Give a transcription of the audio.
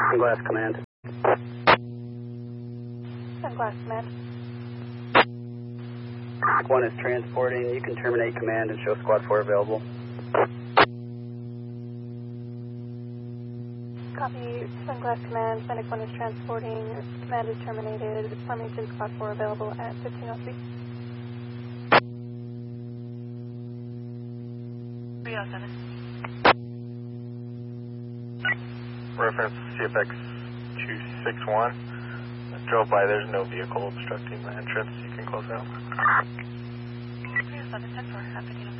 Sunglass Command. Sunglass Command. 1 is transporting. You can terminate command and show Squad 4 available. Copy. Sunglass Command. Medic 1 is transporting. Command is terminated. Formation Squad 4 available at 1503. 307. Reference CFX 261. Drove by, there's no vehicle obstructing the entrance. You can close out. 307, 10-4,